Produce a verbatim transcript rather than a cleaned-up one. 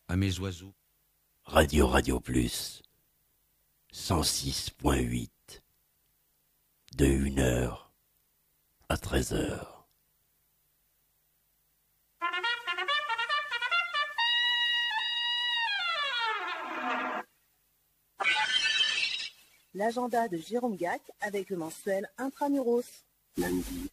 à mes oiseaux. Radio Radio Plus, cent six point huit, de une heure à treize heures. L'agenda de Jérôme Gac avec le mensuel Intramuros. Lundi,